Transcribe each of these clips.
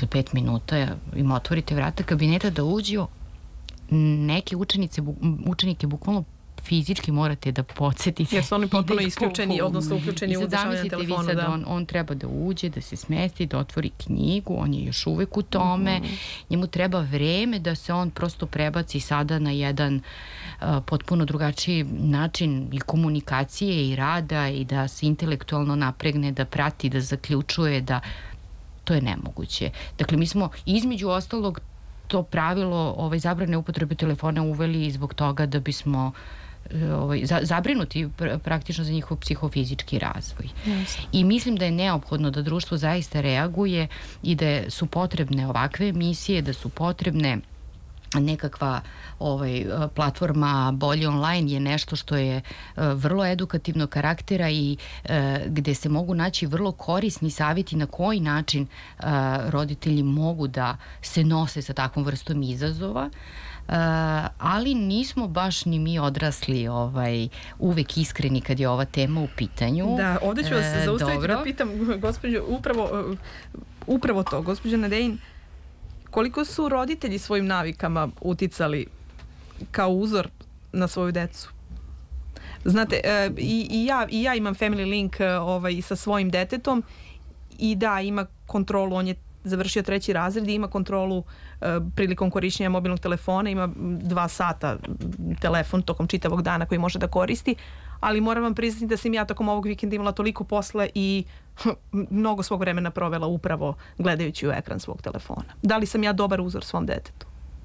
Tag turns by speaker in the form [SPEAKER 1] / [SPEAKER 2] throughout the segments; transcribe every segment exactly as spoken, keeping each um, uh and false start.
[SPEAKER 1] pet minuta im otvorite vrata kabineta da uđu, neke učenice, učenike bukvalno fizički morate da podsjetite.
[SPEAKER 2] Jer su oni potpuno isključeni, odnosno uključeni u dešavanje na telefonu.
[SPEAKER 1] Vi sad, on, on treba da uđe, da se smesti, da otvori knjigu, on je još uvek u tome. Mm-hmm. Njemu treba vreme da se on prosto prebaci sada na jedan uh, potpuno drugačiji način i komunikacije i rada i da se intelektualno napregne, da prati, da zaključuje, da to je nemoguće. Dakle, mi smo između ostalog to pravilo ovaj, zabrane upotrebe telefona uveli i zbog toga da bismo ovaj, za, zabrinuti pr praktično za njihov psihofizički razvoj. Yes. I mislim da je neophodno da društvo zaista reaguje i da su potrebne ovakve emisije, da su potrebne nekakva ovaj, platforma Bolje online je nešto što je uh, vrlo edukativnog karaktera i uh, gde se mogu naći vrlo korisni savjeti na koji način uh, roditelji mogu da se nose sa takvom vrstom izazova. Uh, ali nismo baš ni mi odrasli ovaj, uvek iskreni kad je ova tema u pitanju.
[SPEAKER 2] Da, ovdje ću vas uh, zaustaviti da pitam gospođu, upravo, uh, upravo to, gospođa Nadejin, koliko su roditelji svojim navikama uticali kao uzor na svoju decu? Znate, uh, i, i, ja, i ja imam Family Link uh, ovaj, sa svojim detetom i da, ima kontrolu, on je završio treći razred i ima kontrolu uh, prilikom korišćenja mobilnog telefona, ima dva sata telefon tokom čitavog dana koji može da koristi, ali moram vam priznati da sam ja tokom ovog vikenda imala toliko posla i mnogo svog vremena provela upravo gledajući u ekran svog telefona. Da li sam ja dobar uzor svom detetu?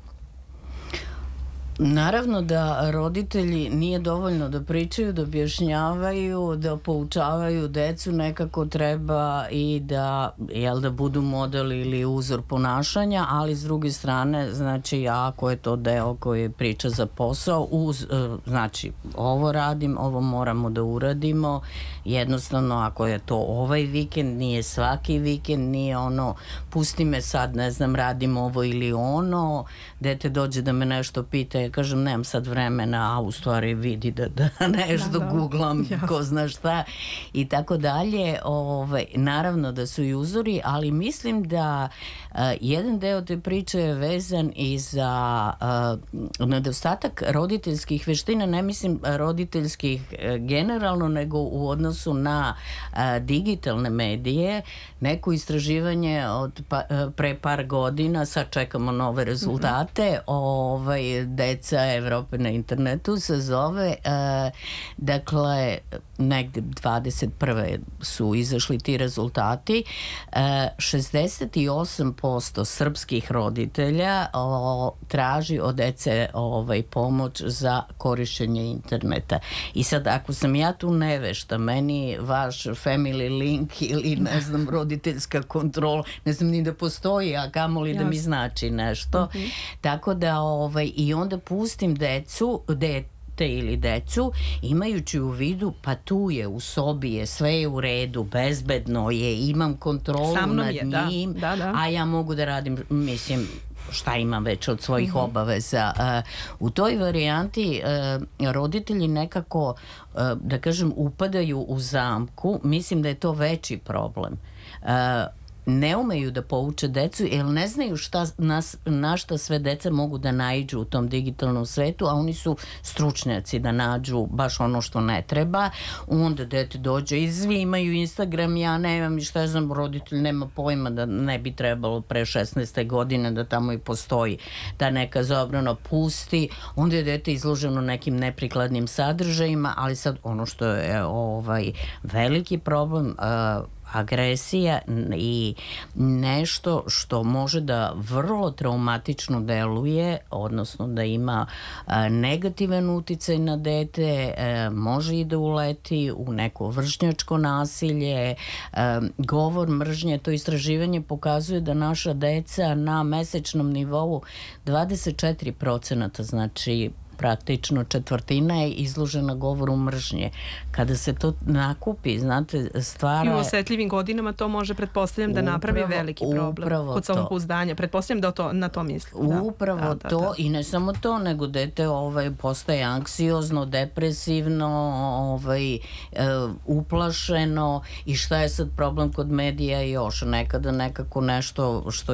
[SPEAKER 3] Naravno da roditelji nije dovoljno da pričaju, da objašnjavaju, da poučavaju decu, nekako treba i da, jel, da budu model ili uzor ponašanja, ali s druge strane, znači, ako je to deo koji priča za posao, uz, znači, ovo radim, ovo moramo da uradimo, jednostavno, ako je to ovaj vikend, nije svaki vikend, nije ono, pusti me sad, ne znam, radim ovo ili ono, dete dođe da me nešto pita, ja kažem, nemam sad vremena, a u stvari vidi da, da nešto da, da. googlam, yes. ko zna šta i tako dalje. Ove, naravno da su i uzori, ali mislim da uh, jedan deo te priče je vezan i za uh, nedostatak roditeljskih veština, ne mislim roditeljskih uh, generalno, nego u odnosu na uh, digitalne medije. Neko istraživanje od pa, uh, pre par godina, sad čekamo nove rezultate, mm-hmm. ovaj, deca Evrope na internetu se zove, uh, dakle negde dvadeset prve su izašli ti rezultati, uh, šezdeset osam posto srpskih roditelja o, traži od dece ovaj, pomoć za korišćenje interneta. I sad ako sam ja tu nevešta, meni vaš Family Link ili ne znam roditeljska kontrola, ne znam ni da postoji, a kamoli yes. da mi znači nešto. Mm-hmm. Tako da ovaj, i onda pustim decu, dete ili decu, imajući u vidu, pa tu je, u sobi je, sve je u redu, bezbedno je, imam kontrolu nad je, njim, da, da, da. A ja mogu da radim, mislim, šta imam već od svojih mm-hmm. obaveza. Uh, u toj varijanti uh, roditelji nekako, uh, da kažem, upadaju u zamku. Mislim da je to veći problem. Uh, ne umeju da pouče decu jer ne znaju šta, nas, na šta sve deca mogu da naiđu u tom digitalnom svetu, a oni su stručnjaci da nađu baš ono što ne treba. Onda dete dođe i svi imaju Instagram, ja nemam i šta znam, roditelj nema pojma da ne bi trebalo pre šesnaeste godine da tamo i postoji ta neka zabrana, pusti, onda je dete izloženo nekim neprikladnim sadržajima, ali sad ono što je ovaj veliki problem, uh, agresija i nešto što može da vrlo traumatično deluje, odnosno da ima a, negativan uticaj na dete, a, može i da uleti u neko vršnjačko nasilje, a, govor mržnje. To istraživanje pokazuje da naša deca na mesečnom nivou dvadeset četiri procenata, znači praktično četvrtina je izložena govoru mržnje. Kada se to nakupi, znate, stvara...
[SPEAKER 2] I u osetljivim godinama to može, pretpostavljam, da napravi upravo, veliki problem kod samopouzdanja. Pretpostavljam da to, na to misli. Da.
[SPEAKER 3] Upravo da, da, to da. I ne samo to, nego dete ovaj, postaje anksiozno, depresivno, ovaj, e, uplašeno i šta je sad problem kod medija još? Nekada nekako nešto što